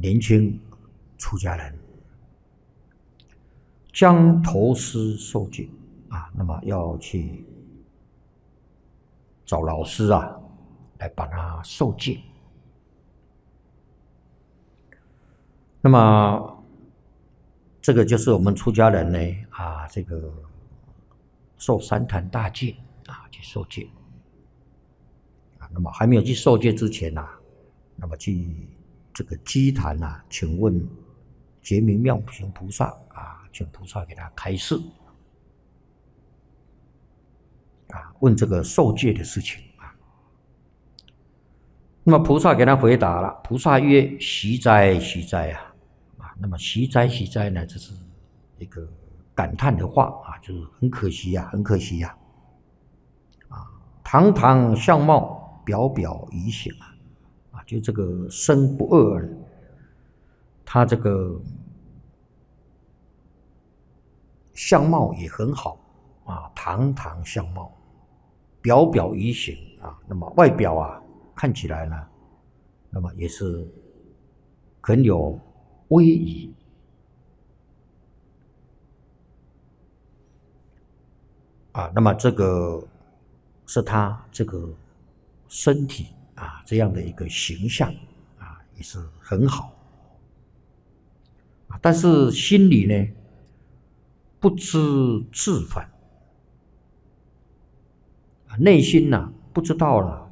年轻出家人将头师受戒那么要去找老师来把他受戒。那么这个就是我们出家人呢这个受三坛大戒去受戒那么还没有去受戒之前那么去这个基坛请问觉明妙行菩萨请菩萨给他开示问这个受戒的事情那么菩萨给他回答了，菩萨曰：习哉，习哉那么习哉，习哉呢，这是一个感叹的话就是很可惜很可惜堂堂相貌，表表仪行就这个身不二，他这个相貌也很好堂堂相貌，表表仪行那么外表看起来呢，那么也是很有威仪那么这个是他这个身体这样的一个形象也是很好但是心里呢不知自反内心不知道了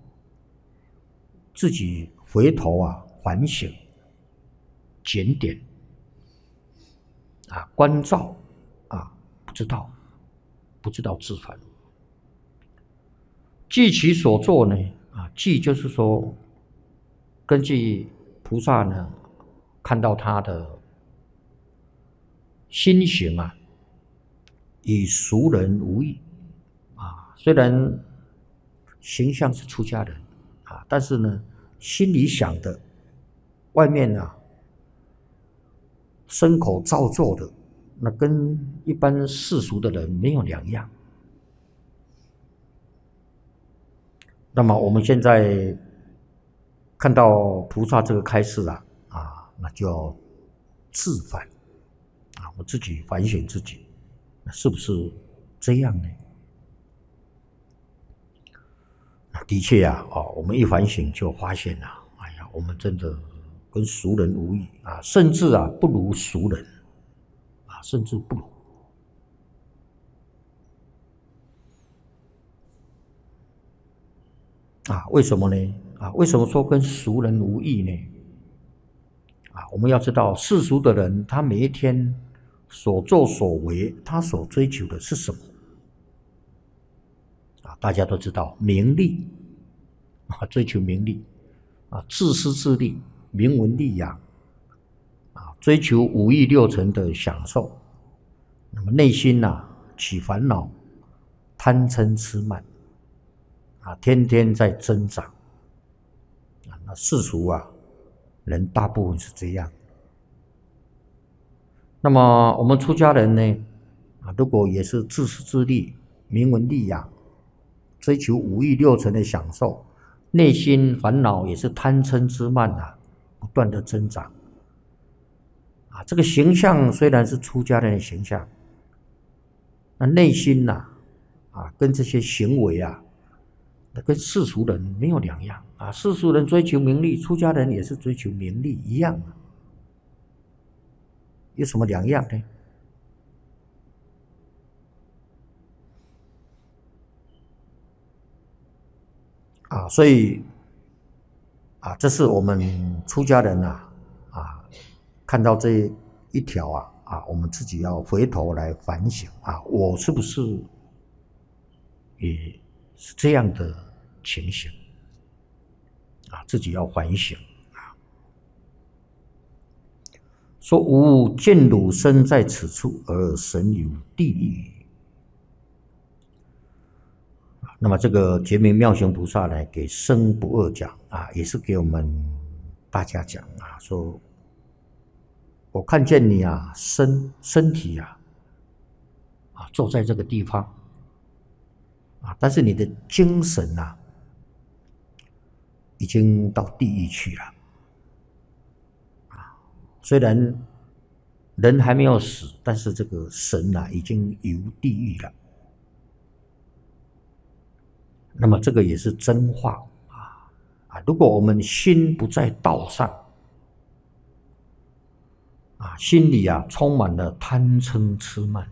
自己回头反省检点关照不知道自反。据其所作呢据就是说根据菩萨呢看到他的心行与俗人无异虽然形象是出家人但是呢心里想的外面身口造作的那跟一般世俗的人没有两样。那么我们现在看到菩萨这个开示那就要自反我自己反省自己是不是这样呢？的确我们一反省就发现我们真的跟俗人无异甚至不如俗人甚至不如为什么呢？为什么说跟俗人无异呢？我们要知道世俗的人他每一天所作所为他所追求的是什么大家都知道名利追求名利自私自利，名闻利养追求五欲六尘的享受，那么内心起烦恼，贪嗔痴慢天天在增长那世俗人大部分是这样。那么我们出家人呢如果也是自私自利，名闻利养，追求五欲六尘的享受，内心烦恼也是贪嗔痴慢不断的增长这个形象虽然是出家人的形象，那内心跟这些行为跟世俗人没有两样世俗人追求名利，出家人也是追求名利一样有什么两样呢？所以这是我们出家人看到这一条我们自己要回头来反省我是不是也是这样的情形自己要反省说吾见汝身在此处，而神有地狱。那么这个觉明妙行菩萨呢，给身不二讲也是给我们大家讲说我看见你身体坐在这个地方但是你的精神已经到地狱去了虽然人还没有死，但是这个神已经游地狱了。那么这个也是真话如果我们心不在道上心里充满了贪嗔痴慢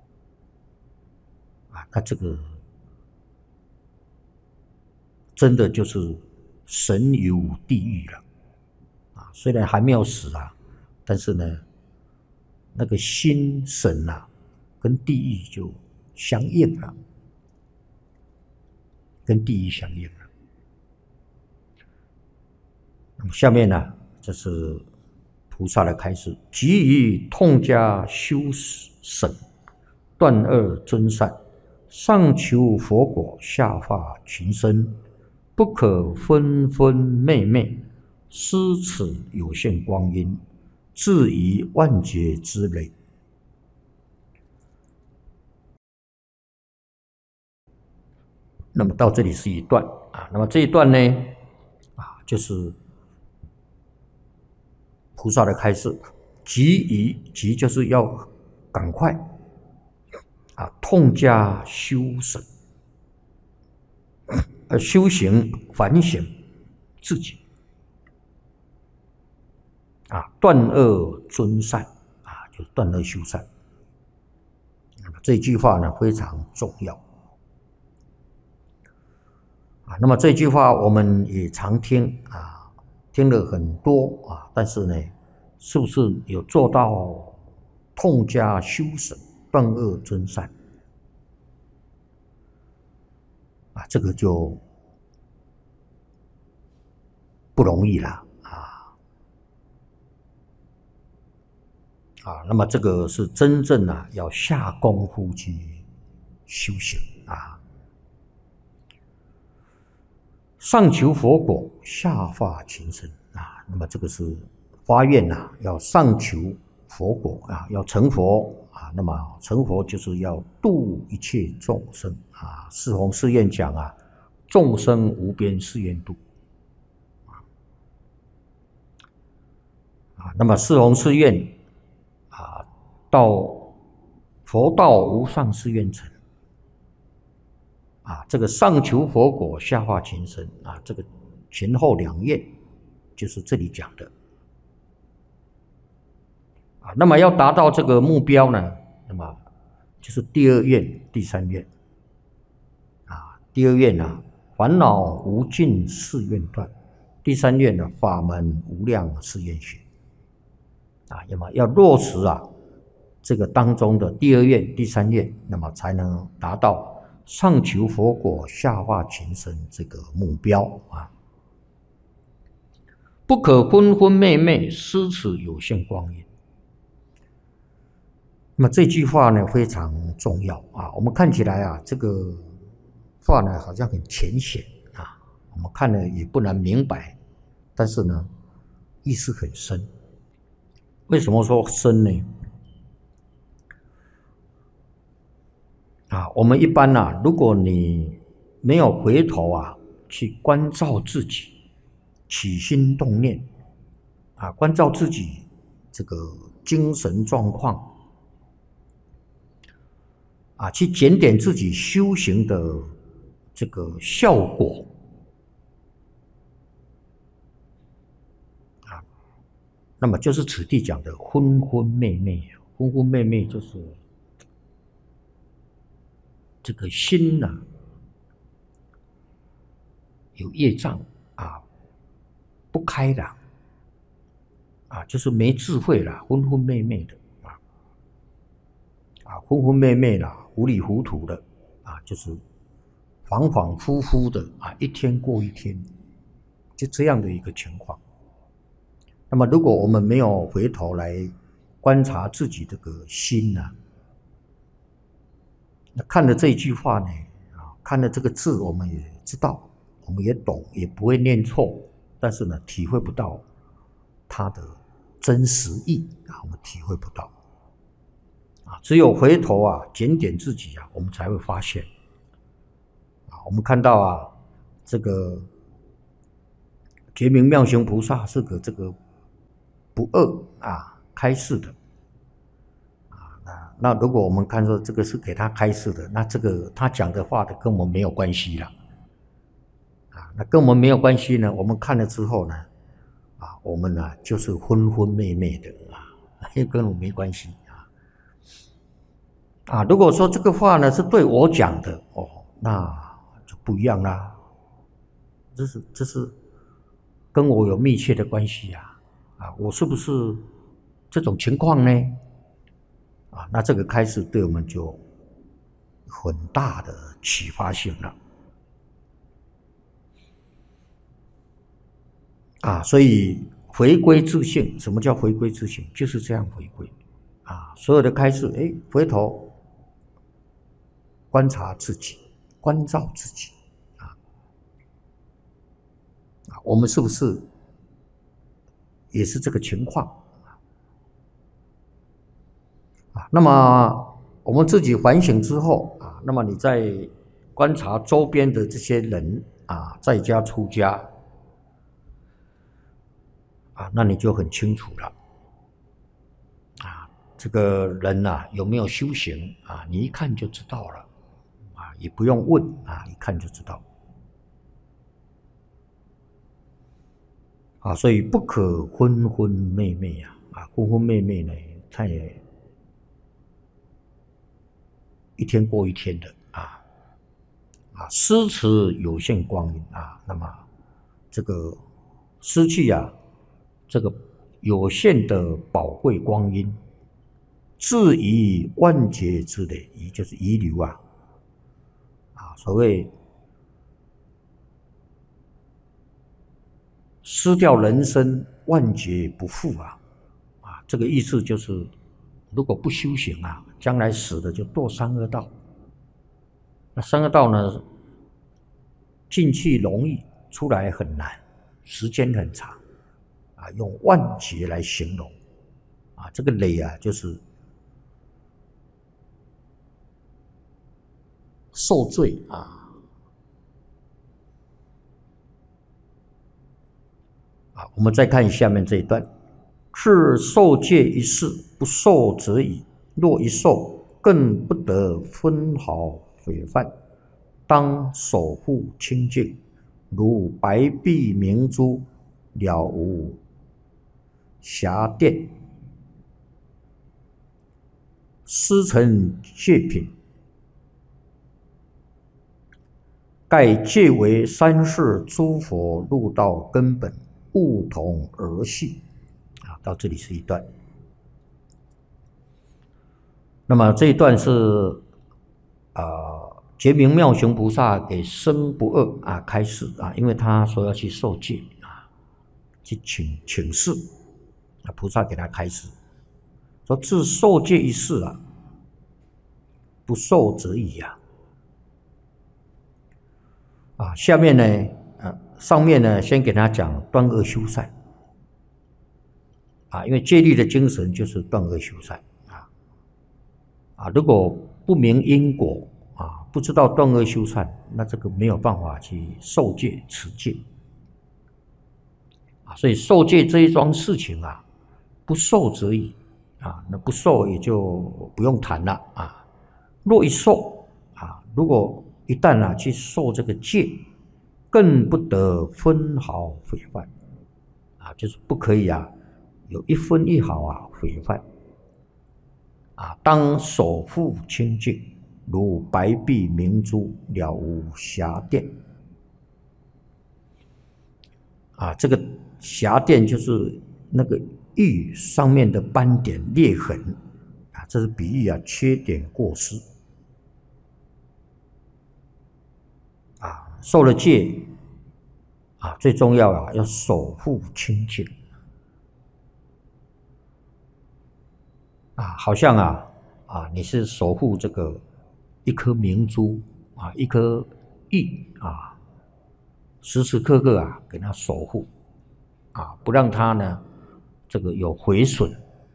那这个真的就是神游地狱了虽然还没有死但是呢，那个心神跟地狱就相应了，跟地狱相应了。那么下面呢，这是菩萨的开示：即以痛加修审，断恶增善，上求佛果，下化群生，不可分分昧昧，施此有限光阴，自于万劫之累。那么到这里是一段那么这一段呢就是菩萨的开示，即就是要赶快痛加修审，修行反省自己断恶尊善就是断恶修善。这句话呢非常重要那么这句话我们也常听听了很多但是呢，是不是有做到痛加修审，断恶尊善这个就不容易了那么这个是真正要下功夫去修行上求佛果，下化群生那么这个是发愿要上求佛果要成佛那么成佛就是要度一切众生四弘誓愿讲众生无边誓愿度那么四弘誓愿到佛道无上誓愿成这个上求佛果，下化群生这个前后两愿就是这里讲的那么要达到这个目标呢，那么就是第二愿、第三愿第二愿烦恼无尽誓愿断；第三愿法门无量誓愿学那么要落实这个当中的第二愿、第三愿，那么才能达到上求佛果，下化群生这个目标不可分分昧昧，施此有限光阴。那么这句话呢非常重要我们看起来这个话呢好像很浅显我们看了也不难明白，但是呢意思很深。为什么说深呢？我们一般如果你没有回头去关照自己起心动念关照自己这个精神状况去检点自己修行的这个效果那么就是此地讲的昏昏昧昧。昏昏昧昧就是这个心有业障不开朗就是没智慧了，昏昏昧昧的昏昏昧昧了，糊里糊涂的就是恍恍惚惚的一天过一天，就这样的一个情况。那么如果我们没有回头来观察自己这个心那看了这一句话呢看了这个字，我们也知道，我们也懂，也不会念错，但是呢体会不到它的真实意我们体会不到只有回头检点自己我们才会发现我们看到这个觉明妙行菩萨是个这个不二开示的那如果我们看说这个是给他开示的，那这个他讲的话的跟我们没有关系了那跟我们没有关系呢，我们看了之后呢我们呢就是昏昏昧昧的跟我没关系如果说这个话呢是对我讲的那就不一样啦，这是跟我有密切的关系我是不是这种情况呢那这个开始对我们就很大的启发性了所以回归自性，什么叫回归自性？就是这样回归所有的开示回头观察自己，关照自己我们是不是也是这个情况那么我们自己反省之后那么你在观察周边的这些人在家出家那你就很清楚了这个人有没有修行你一看就知道了也不用问一看就知道所以不可昏昏昧昧昏昏昧昧呢，他也一天过一天的失持有限光阴那么这个失去这个有限的宝贵光阴，自遗万劫之累，遗就是遗留所谓失掉人生万劫不复这个意思就是如果不修行将来死的就堕三恶道。那三恶道呢，进去容易，出来很难，时间很长用万劫来形容这个累就是受罪我们再看下面这一段，是受戒一事，不受则已，若一受，更不得分毫毁犯，当守护清净，如白璧明珠，了无瑕玷。师承戒品，盖戒为三世诸佛入道根本，悟同而系到这里是一段。那么这一段是觉明妙行菩萨给僧不二开示因为他说要去受戒去请示菩萨给他开示，说自受戒一事不受则已下面呢上面呢先给他讲断恶修善因为戒律的精神就是断恶修善如果不明因果不知道断恶修善，那这个没有办法去受戒持戒所以受戒这一桩事情不受则已那不受也就不用谈了若一受如果一旦去受这个戒，更不得分毫毁犯就是不可以有一分一毫毁犯当守护清净，如白璧明珠，了无瑕玷这个瑕玷就是那个玉上面的斑点裂痕这是比喻缺点过失受了戒最重要要守护清净好像你是守护这个一颗明珠一颗玉时时刻刻给它守护不让它呢这个有毁损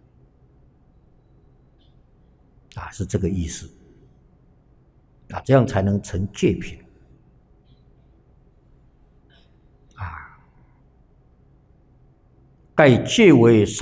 是这个意思这样才能成戒品盖戒为